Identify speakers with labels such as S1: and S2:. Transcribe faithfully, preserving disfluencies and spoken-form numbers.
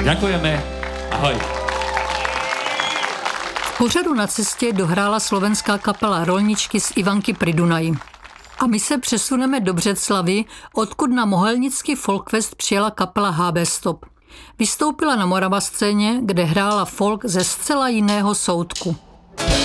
S1: Ďakujeme. Ahoj.
S2: V pořadu Na cestě dohrála slovenská kapela Rolničky z Ivanky pri Dunaji. A my se přesuneme do Břeclavi, odkud na Mohelnický Folkfest přijela kapela há bé Stop. Vystoupila na Moravascéně, kde hrála folk ze zcela jiného soudku.